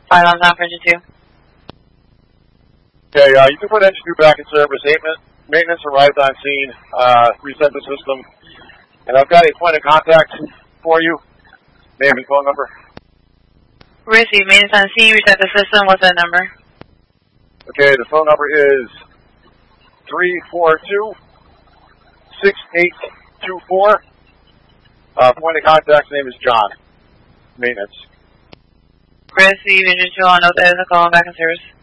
Final time for engine 2. Okay, you can put engine 2 back in service. Maintenance arrived on scene, reset the system, and I've got a point of contact for you. Name and phone number. Receive maintenance on scene, reset the system. What's that number? Okay, the phone number is 342-6824. Point of contact's name is John. Maintenance. Receive engine 2 on note that is a call back in service.